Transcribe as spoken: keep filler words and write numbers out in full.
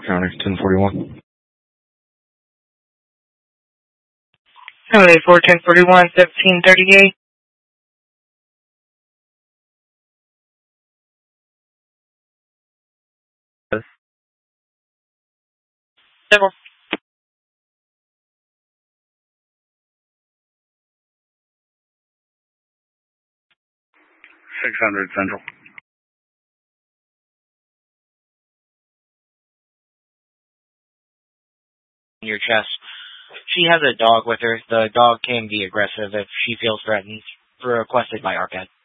County, ten forty-one. seven eight four, ten forty-one, seventeen thirty-eight. Several. six hundred Central. In your chest. She has a dog with her. The dog can be aggressive if she feels threatened, requested by Arquette.